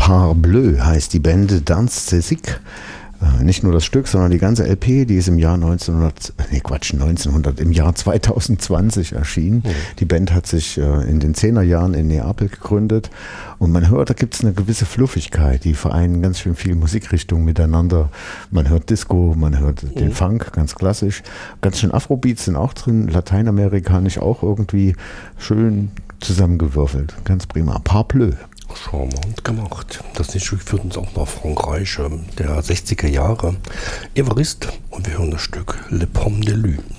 Parbleu heißt die Band Danse Césique. Nicht nur das Stück, sondern die ganze LP, die ist im Jahr 2020 erschienen. Mhm. Die Band hat sich in den 10er Jahren in Neapel gegründet und man hört, da gibt es eine gewisse Fluffigkeit, die vereinen ganz schön viele Musikrichtungen miteinander. Man hört Disco, man hört den Funk, ganz klassisch. Ganz schön Afrobeats sind auch drin, lateinamerikanisch auch irgendwie schön zusammengewürfelt. Ganz prima. Parbleu. Charmant gemacht. Das nächste Stück führt uns auch nach Frankreich, der 60er Jahre. Évariste, und wir hören das Stück Le Pomme de Lune.